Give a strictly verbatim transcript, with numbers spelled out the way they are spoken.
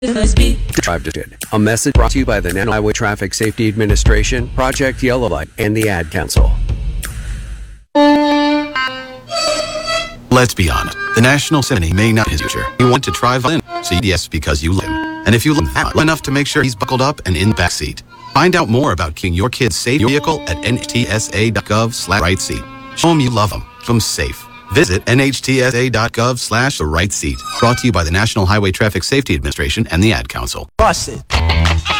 Drive to Good. A message brought to you by the National Highway Traffic Safety Administration, Project Yellow Light, and the Ad Council. Let's be honest. The National Symphony may not be his future. You want to try violin? So yes, because you love him. And if you love him well enough to make sure he's buckled up and in the back seat. Find out more about keeping your kid's safe vehicle at N H T S A dot gov slash right seat. Show them you love them. Keep them safe. Visit N H T S A dot gov slash the right seat. Brought to you by the National Highway Traffic Safety Administration and the Ad Council. Bust it.